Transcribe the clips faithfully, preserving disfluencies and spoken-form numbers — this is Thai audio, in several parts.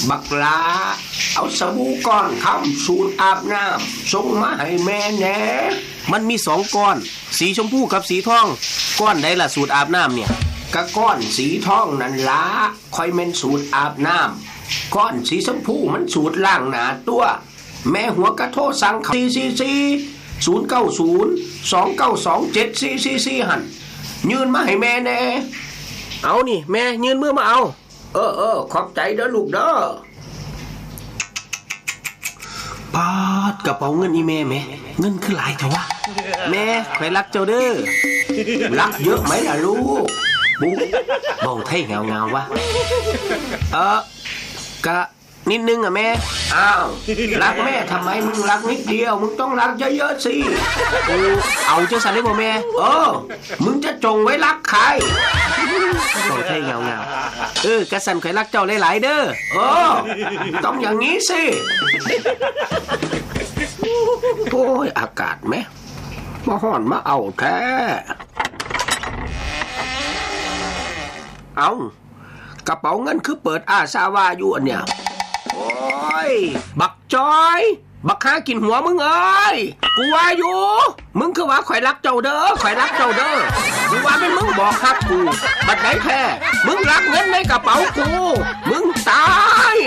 บักลาเอาสบู่ก้อนคำสูตรอาบน้ำส่งมาให้แม่แน่มันมีสองก้อนสีชมพูกับสีทองก้อนใดล่ะสูตรอาบน้ำเนี่ยกะก้อนสีทองนั่นละค่อยเม่นสูตรอาบน้ำก้อนสีชมพูมันสูตรล้างหน้าตัวแม่หัวกระโทษสั่งสี่สี่สี่ศูนย์เก้าศูนย์สองเก้าสองเจ็ดสี่สี่สี่หันยืนมาให้แม่แน่เอานี่แม่ยืนมือมาเอาเออเออขอบใจเด้อลูกเด้อปาดกระเป๋าเงินอีแม่แม่เงินคือหลายเถอะวะแม่ใครรักเจ้าเด้อรักเยอะไหมล่ะลูกบุ๊กมองไทยเงาเงาวะเออกะนิดนึงอ่ะแม่อ้าวรักแม่ทำไมมึงรักนิดเดียวมึงต้องรักเยอะๆสิกูเอาเจ้าสันได้บ่แม่เออมึงจะจงไว้รักใครมองไทยเงาเงาเออกะสันใครรักเจ้าหลายๆเด้อเออต้องอย่างนี้สิโอ้ยอากาศแม่มาห่อนมาเอาแท้เอากระเป๋าเงินคือเปิดอาซาวาอยู่อันเนี่ยโอ้ยบักจอยบักหากินหัวมึงเอ้ยกูว่าอยู่มึงคือว่าข่อยรักเจ้าเด้อข่อยรักเจ้าเด้อกูว่าเป็นมึงบอกฮักกูบัดไหนแท้มึงรักเงินในกระเป๋ากูมึงตาย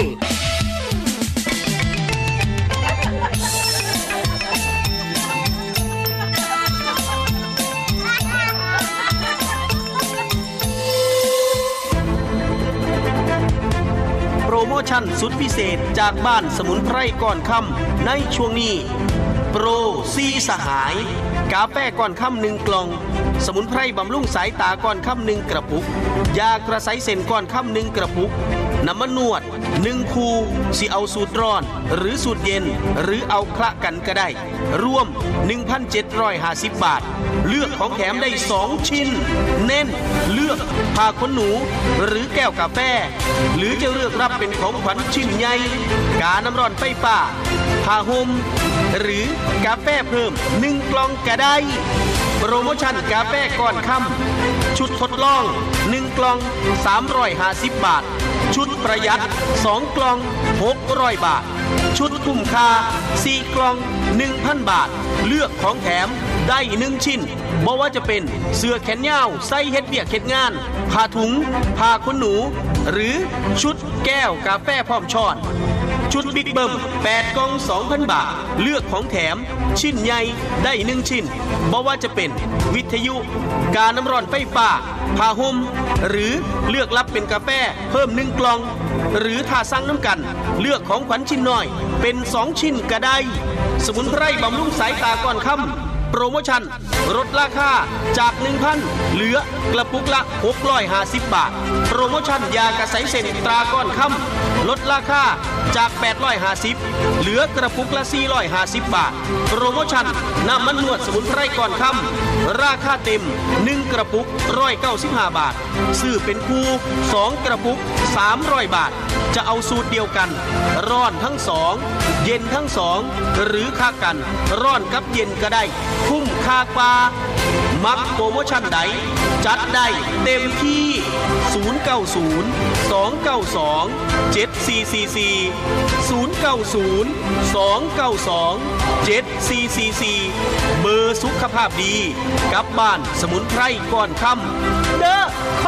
โปรโมชั่นสุดพิเศษจากบ้านสมุนไพรก่อนค่ำในช่วงนี้โปรซีสหายกาแฟก่อนค่ำหนึ่งกล่องสมุนไพรบำรุงสายตาก่อนค่ำหนึ่งกระปุกยากระไสเส้นก่อนค่ำหนึ่งกระปุกน้ำมันนวดหนึ่งคูสิเอาสูตรร้อนหรือสูตรเย็นหรือเอาคละกันก็ได้รวม หนึ่งพันเจ็ดร้อยห้าสิบ บาทเลือกของแถมได้สองชิ้นเน้นเลือกผ้าขนหนูหรือแก้วกาแฟหรือจะเลือกรับเป็นของขวัญชิ้นใหญ่กาน้ำร้อนไฟฟ้าผ้าห่มหรือกาแฟเพิ่มหนึ่งกล่องก็ได้โปรโมชั่นกาแฟก่อนค่ำชุดทดลองหนึ่งกล่องสามร้อยห้าสิบบาทชุดประหยัดสองกล่องหกร้อยบาทชุดคุ้มค่าสี่กล่อง หนึ่งพัน บาทเลือกของแถมได้หนึ่งชิ้นบ่ว่าจะเป็นเสื้อแขนยาวใส่เฮ็ดเวียกเฮ็ดงานผ้าถุงผ้าขนหนูหรือชุดแก้วกาแฟพร้อมช้อนชุดบิ๊กเบิ้มแปดกล่อง สองพัน บาทเลือกของแถมชิ้นใหญ่ได้หนึ่งชิ้นบ่ว่าจะเป็นวิทยุกาน้ำร้อนไฟฟ้าผ้าห่มหรือเลือกรับเป็นกาแฟเพิ่มหนึ่งกล่องหรือถ้าสั่งน้ำกันเลือกของขวัญชิ้นน้อยเป็นสองชิ้นก็ได้สมุนไพรบำรุงสายตาก่อนค่ำโปรโมชั่นลดราคาจาก หนึ่งพัน เหลือกระปุกละหกร้อยห้าสิบบาทโปรโมชั่นยากระใสเส้นตราก้อนค่ำลดราคาจากแปดร้อยห้าสิบเหลือกระปุกละสี่ร้อยห้าสิบบาทโปรโมชั่นน้ำมันนวดสมุนไพรก่อนค่ำราคาเต็มหนึ่งกระปุกหนึ่งร้อยเก้าสิบห้าบาทซื้อเป็นคู่สองกระปุกสามร้อยบาทจะเอาสูตรเดียวกันร้อนทั้งสองเย็นทั้งสองหรือค่ากันร้อนกับเย็นก็ได้คุ้มค่ากว่ามักโปรโมชั่นใดจัดได้เต็มที่ศูนย์ เก้า ศูนย์ สอง เก้า สอง เจ็ด สี่ สี่ สี่ ศูนย์ เก้า ศูนย์ สอง เก้า สอง เจ็ด สี่ สี่ สี่เบอร์สุขภาพดีกับบ้านสมุนไพรก่อนค่ำเด้อ